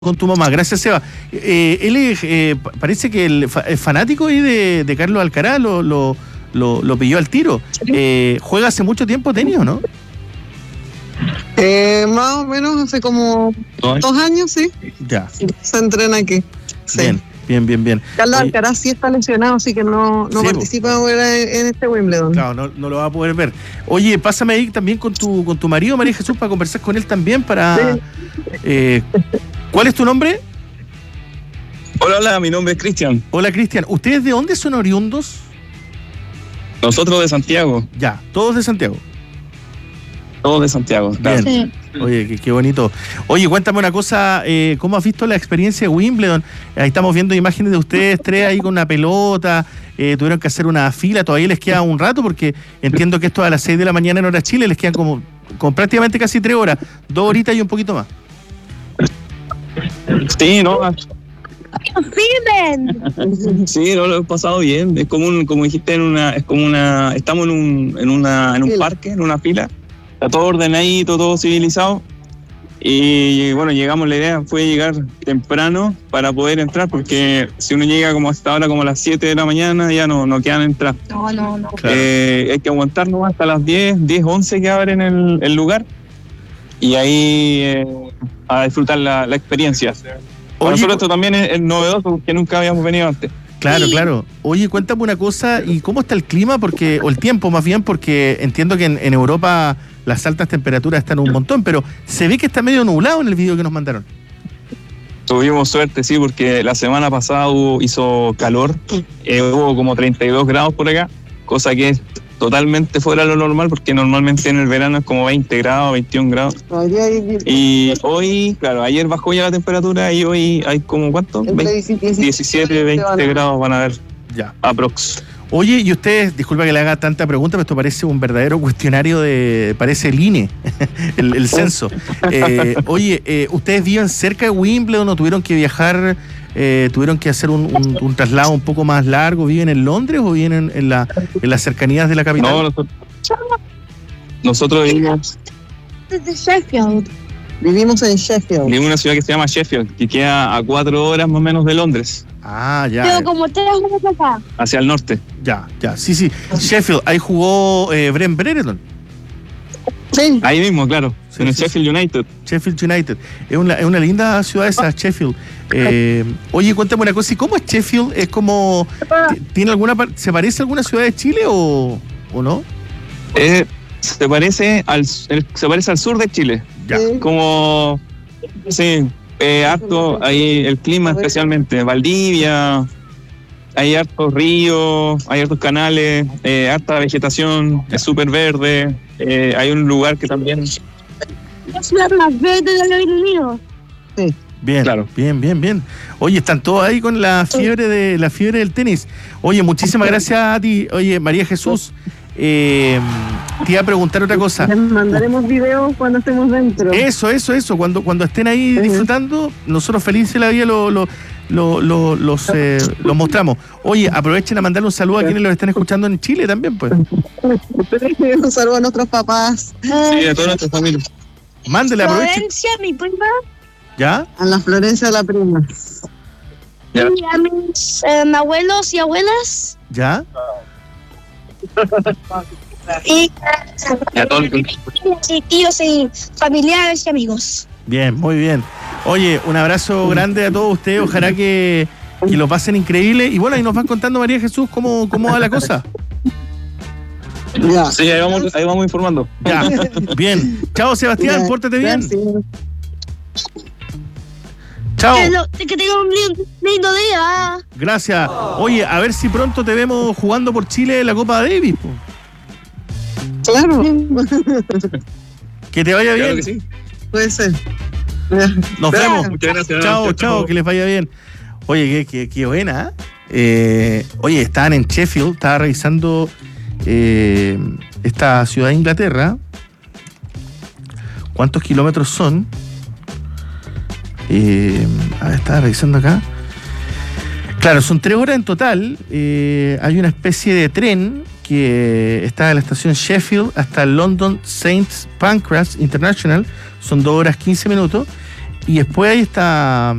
con tu mamá. Gracias, Seba. Él es, parece que es fanático ahí de Carlos Alcaraz, lo pilló al tiro. ¿Juega hace mucho tiempo tenis o no? Más o menos hace como 2 años, sí. Ya. Se entrena aquí. Sí. Bien. Carlos Alcaraz sí está lesionado, así que no sí, participa ahora en este Wimbledon. Claro, no lo va a poder ver. Oye, pásame ahí también con tu marido, María Jesús, para conversar con él también, para... Sí. ¿Cuál es tu nombre? Hola, mi nombre es Cristian. Hola, Cristian. ¿Ustedes de dónde son oriundos? Nosotros de Santiago. Ya, todos de Santiago. Todos de Santiago, claro. Sí. Oye, qué bonito. Oye, cuéntame una cosa, ¿cómo has visto la experiencia de Wimbledon? Ahí estamos viendo imágenes de ustedes tres ahí con una pelota, tuvieron que hacer una fila, todavía les queda un rato porque entiendo que esto a las 6 de la mañana en hora Chile, les quedan como prácticamente casi 3 horas, 2 horitas y un poquito más. Sí, ¿no? Sí, no, lo he pasado bien. Es como dijiste, estamos en un parque, en una fila. Está todo ordenadito, todo civilizado. Y bueno, la idea fue llegar temprano para poder entrar, porque si uno llega como hasta ahora, como a las 7 de la mañana, ya no quedan entrar. No. Claro. Hay que aguantar nomás hasta las 10, 11 que abren el lugar. Y ahí a disfrutar la experiencia. Para nosotros esto también es novedoso, porque nunca habíamos venido antes. Claro. Oye, cuéntame una cosa, ¿y cómo está el clima? O el tiempo más bien, porque entiendo que en Europa las altas temperaturas están un montón, pero se ve que está medio nublado en el video que nos mandaron. Tuvimos suerte, sí, porque la semana pasada hizo calor, hubo como 32 grados por acá, cosa que es totalmente fuera de lo normal, porque normalmente en el verano es como 20 grados, 21 grados. Y hoy, claro, ayer bajó ya la temperatura y hoy hay como, ¿cuánto? 17, 20 grados van a haber ya. Aprox. Oye, y ustedes, disculpa que le haga tanta pregunta, pero esto parece un verdadero cuestionario parece el INE, el censo. Oye, ¿ustedes viven cerca de Wimbledon o tuvieron que viajar, tuvieron que hacer un traslado un poco más largo? ¿Viven en Londres o viven en las cercanías de la capital? No, nosotros vivimos... Desde Sheffield. Vivimos en Sheffield. Vivimos en una ciudad que se llama Sheffield, que queda a 4 horas más o menos de Londres. Ah, ya. Pero como 3 horas acá. Hacia el norte. Ya. Sí. Sheffield, ahí jugó Brent Brereton. Sí. Ahí mismo, claro. En el Sheffield United. Sheffield United. Es una linda ciudad esa, Sheffield. Oye, cuéntame una cosa, ¿y cómo es Sheffield? ¿Es como... ¿Tiene alguna ¿Se parece a alguna ciudad de Chile o no? Se parece al sur de Chile. Ya. Como... Sí, harto, ahí el clima especialmente. Valdivia, hay hartos ríos, hay hartos canales, harta vegetación, es súper verde. Hay un lugar que también... Es la más verde del Reino Unido. Sí. Bien, claro. Bien. Oye, están todos ahí con la fiebre del tenis. Oye, muchísimas gracias a ti. Oye, María Jesús, te iba a preguntar otra cosa. Les mandaremos videos cuando estemos dentro. Eso. Cuando estén ahí disfrutando, nosotros felices la vida los mostramos. Oye, aprovechen a mandarle un saludo a quienes los están escuchando en Chile también, pues. Un saludo a nuestros papás. Sí, a toda nuestra familia. Mándele, aprovechen. Florencia, mi prima. ¿Ya? A la Florencia de la prima. Ya. Y a mis abuelos y abuelas. ¿Ya? Y a todos y tíos y familiares y amigos. Bien, muy bien. Oye, un abrazo grande a todos ustedes. Ojalá que lo pasen increíble. Y bueno, ahí nos van contando, María Jesús, cómo va la cosa. Ya. Sí, ahí vamos informando. Ya, bien. Chao, Sebastián, pórtate bien. Chao. Que tengan un lindo día. Gracias. Oye, a ver si pronto te vemos jugando por Chile en la Copa Davis. Po. Claro. Que te vaya bien. Claro que sí. Puede ser. Nos vemos. Muchas gracias. Chao, que les vaya bien. Oye, qué buena. Oye, estaban en Sheffield, estaba revisando esta ciudad de Inglaterra. ¿Cuántos kilómetros son? A ver, estaba revisando acá. Claro, son 3 horas en total. Hay una especie de tren que está de la estación Sheffield hasta London St. Pancras International. Son 2 horas 15 minutos. Y después ahí está